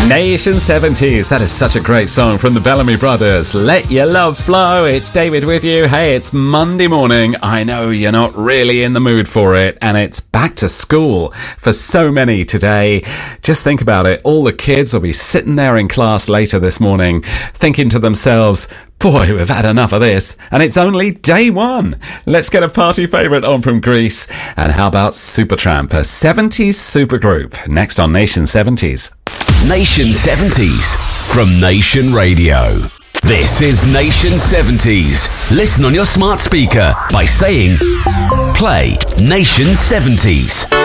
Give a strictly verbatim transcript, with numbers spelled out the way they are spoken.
Nation seventies, that is such a great song from the Bellamy Brothers. Let your love flow. It's David with you. Hey, it's Monday morning. I know you're not really in the mood for it, and it's back to school for so many today. Just think about it. All the kids will be sitting there in class later this morning thinking to themselves, boy, we've had enough of this, and it's only day one. Let's get a party favourite on from Greece. And how about Supertramp, a seventies supergroup, next on Nation seventies. Nation seventies from Nation Radio. This is Nation seventies. Listen on your smart speaker by saying, play Nation seventies.